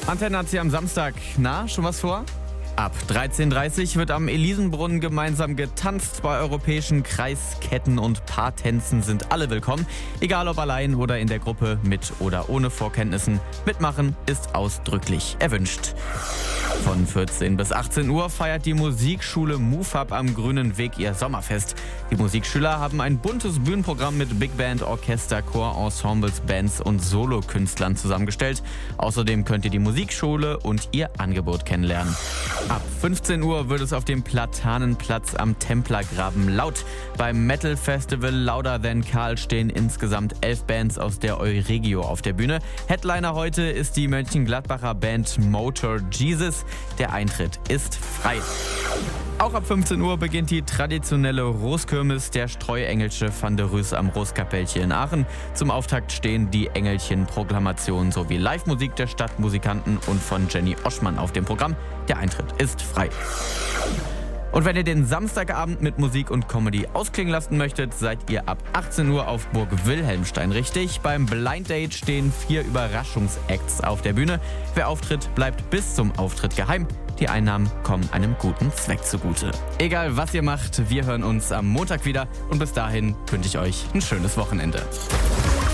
Antenne hat sie am Samstag. Na, schon was vor? Ab 13:30 Uhr wird am Elisenbrunnen gemeinsam getanzt. Bei europäischen Kreisketten und Paartänzen sind alle willkommen. Egal ob allein oder in der Gruppe, mit oder ohne Vorkenntnissen. Mitmachen ist ausdrücklich erwünscht. Von 14 bis 18 Uhr feiert die Musikschule MoveUp am Grünen Weg ihr Sommerfest. Die Musikschüler haben ein buntes Bühnenprogramm mit Big Band, Orchester, Chor, Ensembles, Bands und Solokünstlern zusammengestellt. Außerdem könnt ihr die Musikschule und ihr Angebot kennenlernen. Ab 15 Uhr wird es auf dem Platanenplatz am Templergraben laut. Beim Metal Festival Louder Than Karl stehen insgesamt 11 Bands aus der Euregio auf der Bühne. Headliner heute ist die Mönchengladbacher Band Motor Jesus. Der Eintritt ist frei. Auch ab 15 Uhr beginnt die traditionelle Roskirmes der Streuengelsche van der Rüß am Roskapellchen in Aachen. Zum Auftakt stehen die Engelchen-Proklamationen sowie Live-Musik der Stadtmusikanten und von Jenny Oschmann auf dem Programm. Der Eintritt ist frei. Und wenn ihr den Samstagabend mit Musik und Comedy ausklingen lassen möchtet, seid ihr ab 18 Uhr auf Burg Wilhelmstein richtig. Beim Blind Date stehen 4 Überraschungsacts auf der Bühne. Wer auftritt, bleibt bis zum Auftritt geheim. Die Einnahmen kommen einem guten Zweck zugute. Egal was ihr macht, wir hören uns am Montag wieder und bis dahin wünsche ich euch ein schönes Wochenende.